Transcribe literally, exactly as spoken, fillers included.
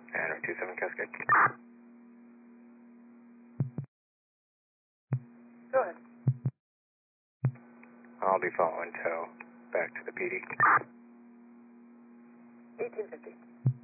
And two seven Cascade. Go ahead. I'll be following tow back to the P D. eighteen fifty.